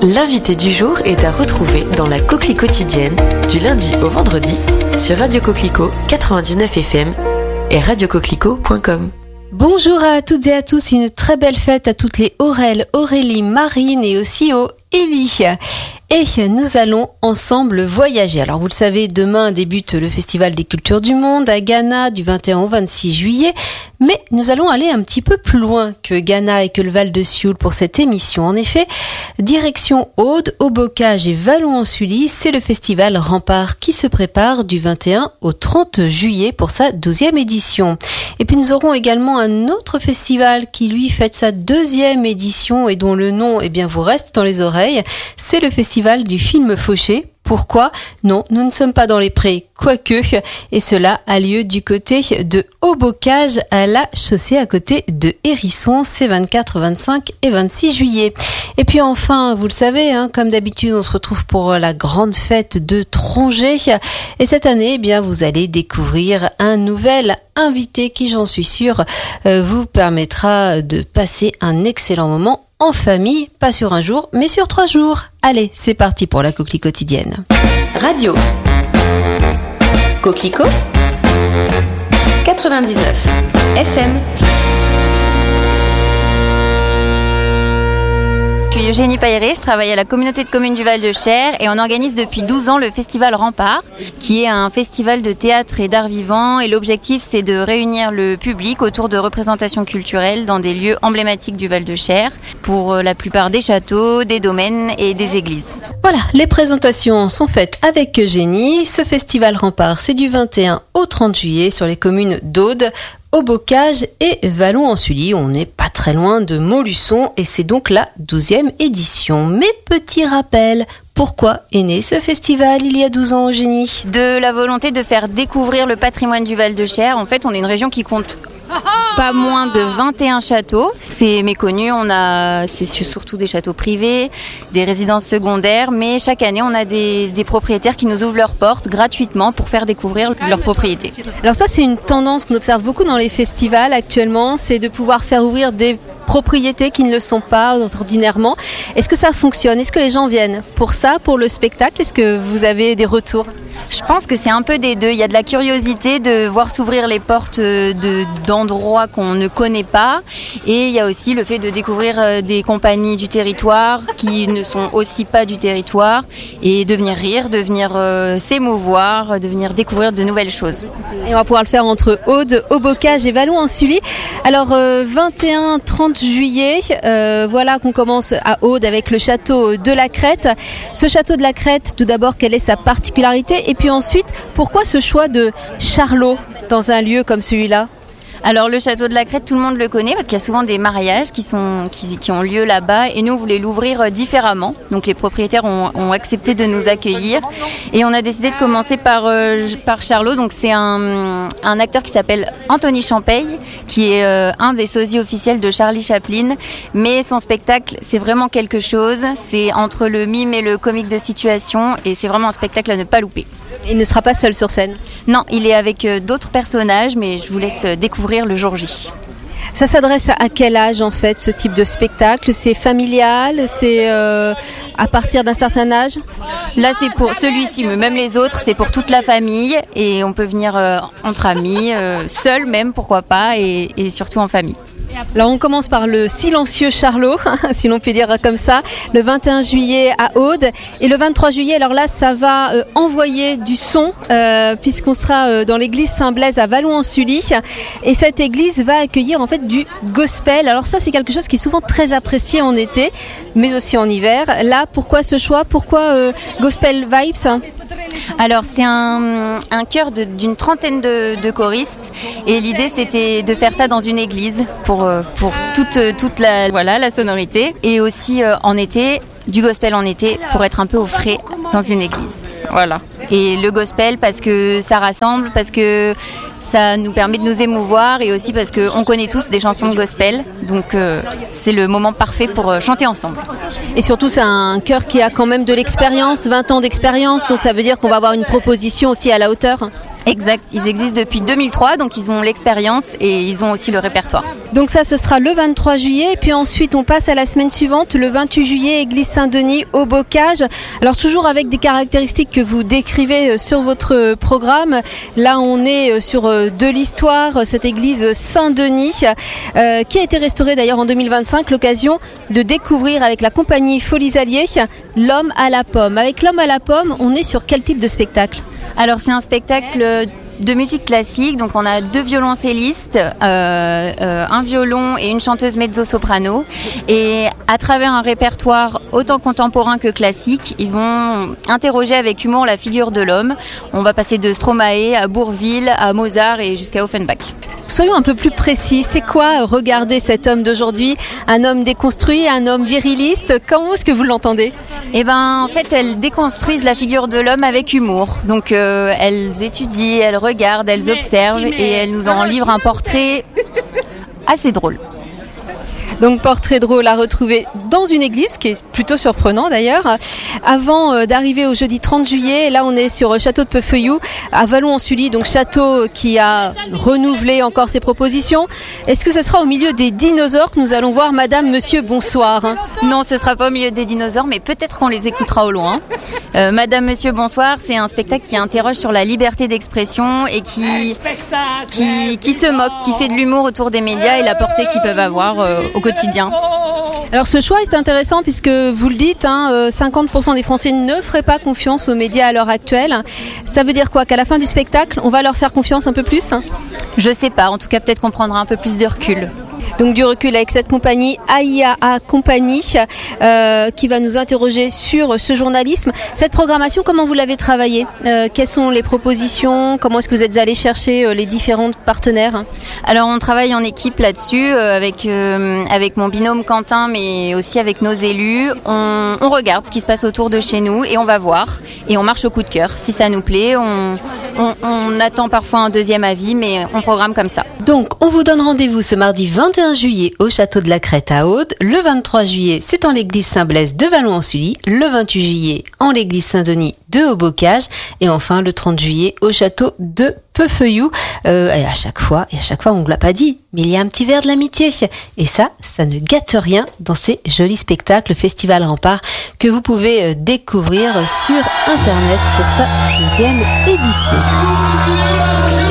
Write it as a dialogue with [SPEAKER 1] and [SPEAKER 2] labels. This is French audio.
[SPEAKER 1] L'invité du jour est à retrouver dans la Coquelie quotidienne du lundi au vendredi sur Radio Coquelicot 99 FM et radiocoquelicot.com.
[SPEAKER 2] Bonjour à toutes et à tous, une très belle fête à toutes les Aurel, Aurélie, Marine et aussi aux Élie. Et nous allons ensemble voyager. Alors vous le savez, demain débute le Festival des Cultures du Monde à Ghana du 21 au 26 juillet. Mais nous allons aller un petit peu plus loin que Ghana et que le Val de Sioule pour cette émission. En effet, direction Aude, Haut-Bocage et Vallon-en-Sully, c'est le Festival Rempart qui se prépare du 21 au 30 juillet pour sa 12e édition. Et puis nous aurons également un autre festival qui lui fête sa 2e édition et dont le nom vous reste dans les oreilles. C'est le Festival du film Fauché. Pourquoi ? Non, nous ne sommes pas dans les prés, quoique, et cela a lieu du côté de Haut-Bocage à la chaussée à côté de Hérisson, c'est 24, 25 et 26 juillet. Et puis enfin, vous le savez, comme d'habitude, on se retrouve pour la grande fête de Trongé. Et cette année, vous allez découvrir un nouvel invité qui, j'en suis sûre, vous permettra de passer un excellent moment en famille, pas sur un jour, mais sur 3 jours. Allez, c'est parti pour la Coquelie quotidienne.
[SPEAKER 1] Radio Coquelicot 99 FM.
[SPEAKER 3] Je suis Eugénie Pailleré, je travaille à la communauté de communes du Val-de-Cher et on organise depuis 12 ans le Festival Rempart, qui est un festival de théâtre et d'art vivant, et l'objectif c'est de réunir le public autour de représentations culturelles dans des lieux emblématiques du Val-de-Cher, pour la plupart des châteaux, des domaines et des églises.
[SPEAKER 2] Voilà, les présentations sont faites avec Eugénie. Ce Festival Rempart, c'est du 21 au 30 juillet sur les communes d'Aude, Haut-Bocage et Vallon-en-Sully. On n'est pas très loin de Montluçon et c'est donc la 12e édition. Mais petit rappel, pourquoi est né ce festival il y a 12 ans, Eugénie ?
[SPEAKER 3] De la volonté de faire découvrir le patrimoine du Val-de-Cher. En fait, on est une région qui compte pas moins de 21 châteaux. C'est méconnu, c'est surtout des châteaux privés, des résidences secondaires, mais chaque année on a des propriétaires qui nous ouvrent leurs portes gratuitement pour faire découvrir leurs propriétés.
[SPEAKER 2] Alors ça, c'est une tendance qu'on observe beaucoup dans les festivals actuellement, c'est de pouvoir faire ouvrir des propriétés qui ne le sont pas ordinairement. Est-ce que ça fonctionne ? Est-ce que les gens viennent pour ça, pour le spectacle ? Est-ce que vous avez des retours ?
[SPEAKER 3] Je pense que c'est un peu des deux. Il y a de la curiosité de voir s'ouvrir les portes d'endroits qu'on ne connaît pas. Et il y a aussi le fait de découvrir des compagnies du territoire qui ne sont aussi pas du territoire et de venir rire, de venir s'émouvoir, de venir découvrir de nouvelles choses.
[SPEAKER 2] Et on va pouvoir le faire entre Aude, Haut-Bocage et Vallon-en-Sully. Alors 21-30 juillet, voilà qu'on commence à Aude avec le château de la Crête. Ce château de la Crête, tout d'abord, quelle est sa particularité ? Et puis ensuite, pourquoi ce choix de Charlot dans un lieu comme celui-là ?
[SPEAKER 3] Alors le château de la Crête, tout le monde le connaît parce qu'il y a souvent des mariages qui ont lieu là-bas et nous on voulait l'ouvrir différemment. Donc les propriétaires ont accepté de nous accueillir et on a décidé de commencer par Charlot. Donc c'est un acteur qui s'appelle Anthony Champeille qui est un des sosies officiels de Charlie Chaplin. Mais son spectacle c'est vraiment quelque chose. C'est entre le mime et le comique de situation et c'est vraiment un spectacle à ne pas louper.
[SPEAKER 2] Il ne sera pas seul sur scène ?
[SPEAKER 3] Non, il est avec d'autres personnages mais je vous laisse découvrir le jour J.
[SPEAKER 2] Ça s'adresse à quel âge en fait ce type de spectacle ? C'est familial ? C'est à partir d'un certain âge ?
[SPEAKER 3] Là c'est pour celui-ci, mais même les autres, c'est pour toute la famille et on peut venir entre amis, seul même pourquoi pas et surtout en famille.
[SPEAKER 2] Alors on commence par le silencieux Charlot, si l'on peut dire comme ça, le 21 juillet à Aude. Et le 23 juillet, alors là, ça va envoyer du son, puisqu'on sera dans l'église Saint-Blaise à Vallon-en-Sully. Et cette église va accueillir en fait du gospel. Alors ça, c'est quelque chose qui est souvent très apprécié en été, mais aussi en hiver. Là, pourquoi ce choix ? Pourquoi Gospel Vibes ?
[SPEAKER 3] Alors c'est un chœur d'une trentaine de choristes et l'idée c'était de faire ça dans une église pour toute la sonorité et aussi en été, du gospel en été pour être un peu au frais dans une église. Voilà. Et le gospel parce que ça rassemble, parce que ça nous permet de nous émouvoir et aussi parce qu'on connaît tous des chansons de gospel. Donc c'est le moment parfait pour chanter ensemble.
[SPEAKER 2] Et surtout c'est un chœur qui a quand même de l'expérience, 20 ans d'expérience. Donc ça veut dire qu'on va avoir une proposition aussi à la hauteur.
[SPEAKER 3] Exact, ils existent depuis 2003, donc ils ont l'expérience et ils ont aussi le répertoire.
[SPEAKER 2] Donc ça, ce sera le 23 juillet. Et puis ensuite, on passe à la semaine suivante, le 28 juillet, église Saint-Denis au Bocage. Alors toujours avec des caractéristiques que vous décrivez sur votre programme. Là, on est sur de l'histoire, cette église Saint-Denis, qui a été restaurée d'ailleurs en 2025. L'occasion de découvrir avec la compagnie Folies Alliées L'Homme à la Pomme. Avec L'Homme à la Pomme, on est sur quel type de spectacle ?
[SPEAKER 3] Alors c'est un spectacle de musique classique, donc on a 2 violoncellistes, un violon et une chanteuse mezzo-soprano, et à travers un répertoire autant contemporain que classique, ils vont interroger avec humour la figure de l'homme. On va passer de Stromae à Bourvil, à Mozart et jusqu'à Offenbach.
[SPEAKER 2] Soyons un peu plus précis, c'est quoi regarder cet homme d'aujourd'hui? Un homme déconstruit, un homme viriliste, comment est-ce que vous l'entendez?
[SPEAKER 3] En fait, elles déconstruisent la figure de l'homme avec humour. Donc elles étudient, elles regardent, elles observent et elles nous en livrent un portrait assez drôle.
[SPEAKER 2] Donc portrait drôle à retrouver dans une église, qui est plutôt surprenant d'ailleurs. Avant d'arriver au jeudi 30 juillet, là on est sur Château de Peufeuilloux, à Vallon-en-Sully, donc château qui a renouvelé encore ses propositions. Est-ce que ce sera au milieu des dinosaures que nous allons voir Madame, Monsieur, bonsoir?
[SPEAKER 3] Non, ce ne sera pas au milieu des dinosaures, mais peut-être qu'on les écoutera au loin. Madame, Monsieur, bonsoir, c'est un spectacle qui interroge sur la liberté d'expression et qui se moque, qui fait de l'humour autour des médias et la portée qu'ils peuvent avoir au quotidien.
[SPEAKER 2] Alors ce choix est intéressant puisque vous le dites, 50% des Français ne feraient pas confiance aux médias à l'heure actuelle. Ça veut dire quoi? Qu'à la fin du spectacle, on va leur faire confiance un peu plus?
[SPEAKER 3] Je sais pas, en tout cas peut-être qu'on prendra un peu plus de recul.
[SPEAKER 2] Donc du recul avec cette compagnie AIAA Compagnie qui va nous interroger sur ce journalisme. Cette programmation, comment vous l'avez travaillée? Quelles sont les propositions? Comment est-ce que vous êtes allés chercher les différents partenaires?
[SPEAKER 3] Alors on travaille en équipe là-dessus avec mon binôme Quentin, mais aussi avec nos élus. On regarde ce qui se passe autour de chez nous et on va voir et on marche au coup de cœur. Si ça nous plaît, on attend parfois un deuxième avis, mais on programme comme ça.
[SPEAKER 2] Donc on vous donne rendez-vous ce mardi 21 juillet au Château de la Crête à Aude. Le 23 juillet, c'est en l'église Saint-Blaise de Vallon-en-Sully. Le 28 juillet, en l'église Saint-Denis de Haut-Bocage. Et enfin, le 30 juillet, au Château de Peufeuilloux. Et à chaque fois, on ne vous l'a pas dit, mais il y a un petit verre de l'amitié. Et ça ne gâte rien dans ces jolis spectacles Festival Rempart que vous pouvez découvrir sur Internet pour sa 12e édition.